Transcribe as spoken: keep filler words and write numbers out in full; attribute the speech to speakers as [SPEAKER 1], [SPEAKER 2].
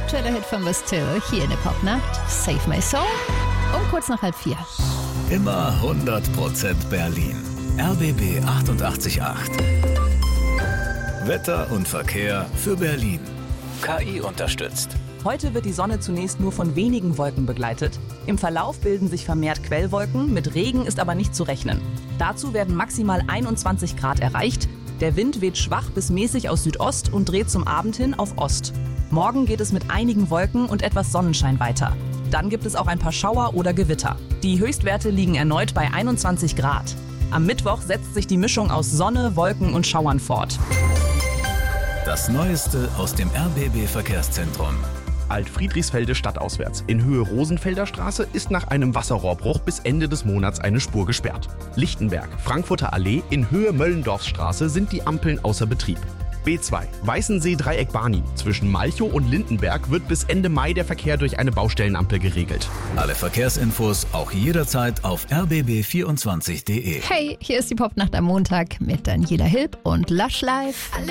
[SPEAKER 1] aktueller Hit von Bastille hier in der Popnacht. Save My Soul um kurz nach halb vier.
[SPEAKER 2] Immer hundert Prozent Berlin. R B B achtundachtzig Komma acht. Wetter und Verkehr für Berlin. K I unterstützt.
[SPEAKER 3] Heute wird die Sonne zunächst nur von wenigen Wolken begleitet. Im Verlauf bilden sich vermehrt Quellwolken, mit Regen ist aber nicht zu rechnen. Dazu werden maximal einundzwanzig Grad erreicht. Der Wind weht schwach bis mäßig aus Südost und dreht zum Abend hin auf Ost. Morgen geht es mit einigen Wolken und etwas Sonnenschein weiter. Dann gibt es auch ein paar Schauer oder Gewitter. Die Höchstwerte liegen erneut bei einundzwanzig Grad. Am Mittwoch setzt sich die Mischung aus Sonne, Wolken und Schauern fort.
[SPEAKER 2] Das Neueste aus dem R B B-Verkehrszentrum.
[SPEAKER 4] Alt-Friedrichsfelde stadtauswärts. In Höhe Rosenfelder Straße ist nach einem Wasserrohrbruch bis Ende des Monats eine Spur gesperrt. Lichtenberg, Frankfurter Allee, in Höhe Möllendorfsstraße sind die Ampeln außer Betrieb. B zwei, Weißensee-Dreieck-Barnim. Zwischen Malchow und Lindenberg wird bis Ende Mai der Verkehr durch eine Baustellenampel geregelt.
[SPEAKER 2] Alle Verkehrsinfos auch jederzeit auf r b b vierundzwanzig punkt d e.
[SPEAKER 1] Hey, hier ist die Popnacht am Montag mit Daniela Hilb und Lush Life.